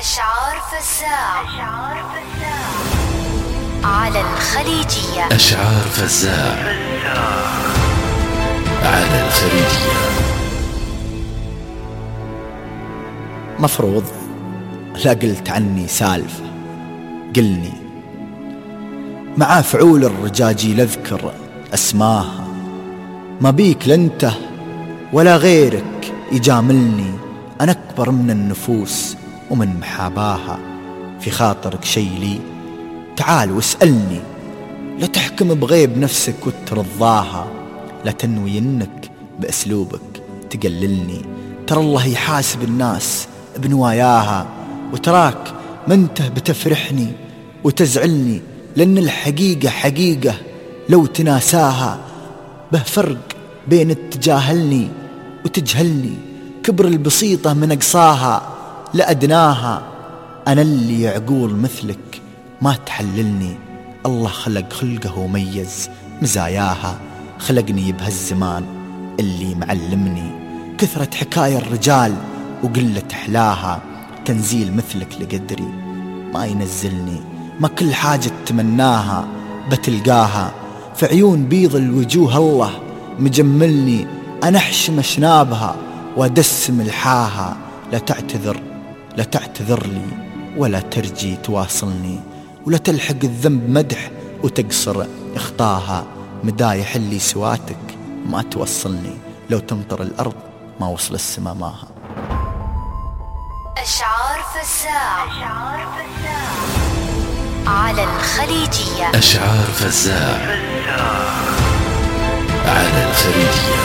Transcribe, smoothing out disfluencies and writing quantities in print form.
أشعار فزاع على الخليجية. أشعار فزاع على الخليجية. مفروض لا قلت عني سالفة قلني مع فعول الرجاجيل أذكر أسماها، ما بيك لنته ولا غيرك يجاملني، أنا أكبر من النفوس ومن محاباها. في خاطرك شي لي تعال واسألني، لا تحكم بغيب نفسك وترضاها، لا تنوي إنك بأسلوبك تقللني، ترى الله يحاسب الناس بنواياها، وتراك منته بتفرحني وتزعلني، لأن الحقيقة حقيقة لو تناساها، به فرق بين تجاهلني وتجهلني، كبر البسيطة من أقصاها لأدناها، أنا اللي عقول مثلك ما تحللني، الله خلق خلقه وميز مزاياها، خلقني بهالزمان اللي معلمني، كثرة حكاية الرجال وقلة أحلاها، تنزيل مثلك لقدري ما ينزلني، ما كل حاجة تمناها بتلقاها، في عيون بيض الوجوه الله مجملني، أنا أحشم أشنابها وأدسم الحاها، لا تعتذر لي ولا ترجي تواصلني، ولا تلحق الذنب مدح وتقصر اخطاها، مدايح اللي سواتك ما توصلني، لو تمطر الأرض ما وصل السما ماها. أشعار فزاع على الخليجية. أشعار فزاع على الخليجية.